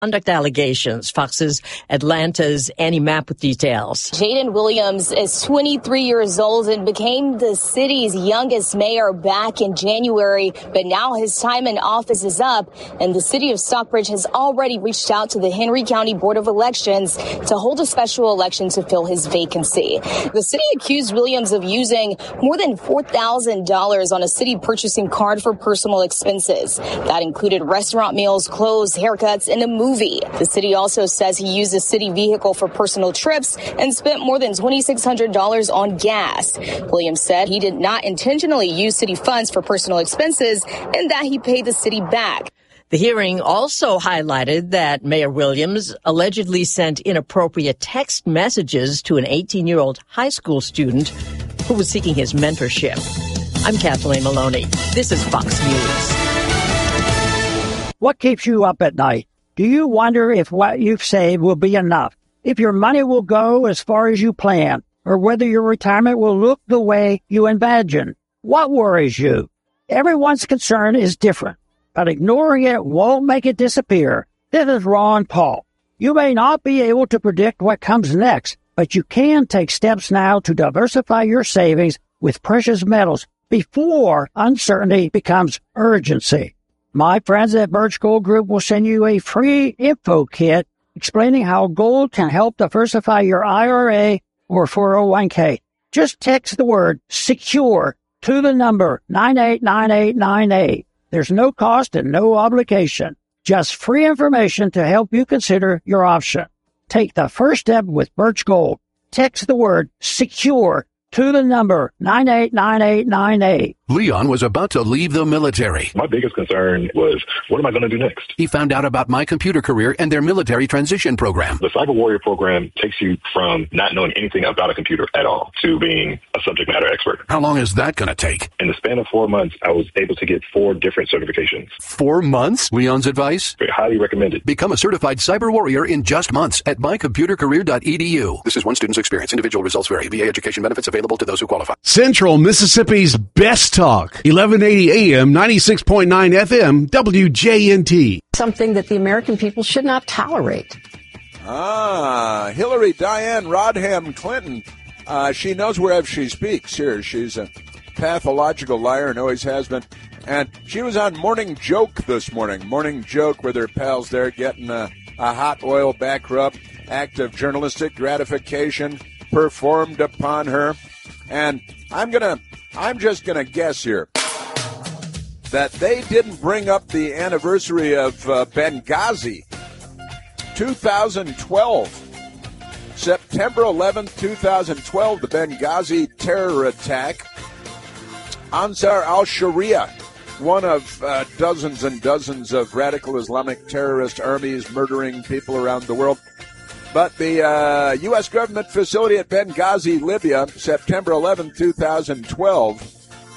Conduct allegations. Fox's Atlanta's Annie Mapp with details. Jaden Williams is 23 years old and became the city's youngest mayor back in January. But now his time in office is up, and the city of Stockbridge has already reached out to the Henry County Board of Elections to hold a special election to fill his vacancy. The city accused Williams of using more than $4,000 on a city purchasing card for personal expenses. That included restaurant meals, clothes, haircuts, and a movie. The city also says he used a city vehicle for personal trips and spent more than $2,600 on gas. Williams said he did not intentionally use city funds for personal expenses and that he paid the city back. The hearing also highlighted that Mayor Williams allegedly sent inappropriate text messages to an 18-year-old high school student who was seeking his mentorship. I'm Kathleen Maloney. This is Fox News. What keeps you up at night? Do you wonder if what you've saved will be enough? If your money will go as far as you plan? Or whether your retirement will look the way you imagine? What worries you? Everyone's concern is different, but ignoring it won't make it disappear. This is Ron Paul. You may not be able to predict what comes next, but you can take steps now to diversify your savings with precious metals before uncertainty becomes urgency. My friends at Birch Gold Group will send you a free info kit explaining how gold can help diversify your IRA or 401k. Just text the word SECURE to the number 989898. There's no cost and no obligation. Just free information to help you consider your option. Take the first step with Birch Gold. Text the word SECURE to the number 989898. Leon was about to leave the military. My biggest concern was, what am I going to do next? He found out about My Computer Career and their military transition program. The Cyber Warrior program takes you from not knowing anything about a computer at all to being a subject matter expert. How long is that going to take? In the span of 4 months, I was able to get 4 different certifications. 4 months? Leon's advice? Very highly recommended. Become a certified cyber warrior in just months at mycomputercareer.edu. This is one student's experience. Individual results vary. VA education benefits available to those who qualify. Central Mississippi's best talk, 1180 AM, 96.9 FM, WJNT. Something that the American people should not tolerate. Hillary Diane Rodham Clinton. She knows wherever she speaks here. She's a pathological liar and always has been. And she was on Morning Joke this morning. Morning Joke with her pals there getting a hot oil back rub, act of journalistic gratification performed upon her. And I'm just gonna guess here that they didn't bring up the anniversary of Benghazi, 2012. September 11th, 2012, the Benghazi terror attack. Ansar al-Sharia, one of dozens and dozens of radical Islamic terrorist armies murdering people around the world. But the U.S. government facility at Benghazi, Libya, September 11, 2012.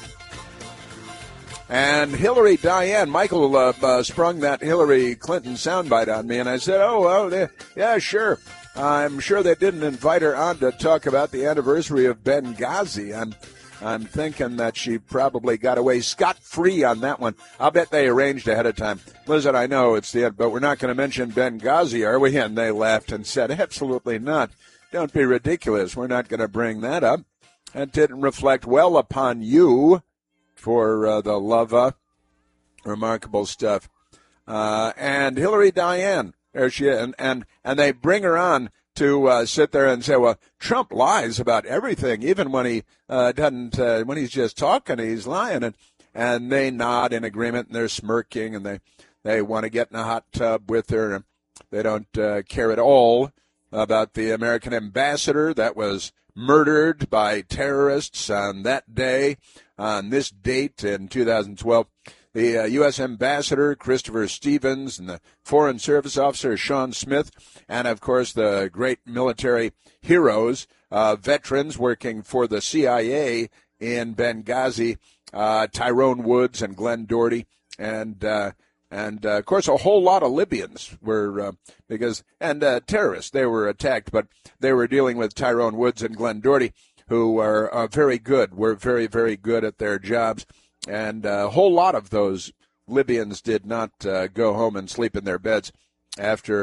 And Hillary Diane, Michael sprung that Hillary Clinton soundbite on me, and I said, yeah, sure. I'm sure they didn't invite her on to talk about the anniversary of Benghazi. I'm thinking that she probably got away scot-free on that one. I'll bet they arranged ahead of time. Listen, I know it's the end, but we're not going to mention Benghazi, are we? And they laughed and said, absolutely not. Don't be ridiculous. We're not going to bring that up. That didn't reflect well upon you for the love of remarkable stuff. And Hillary Diane, there she is, and they bring her on to sit there and say, well, Trump lies about everything, even when he doesn't, when he's just talking, he's lying. And they nod in agreement, and they're smirking, and they want to get in a hot tub with her. They don't care at all about the American ambassador that was murdered by terrorists on that day, on this date in 2012. The U.S. Ambassador, Christopher Stevens, and the Foreign Service Officer, Sean Smith, and, of course, the great military heroes, veterans working for the CIA in Benghazi, Tyrone Woods and Glenn Doherty, and of course, a whole lot of Libyans were, terrorists, they were attacked, but they were dealing with Tyrone Woods and Glenn Doherty, who are very good, were very, very good at their jobs. And a whole lot of those Libyans did not go home and sleep in their beds. after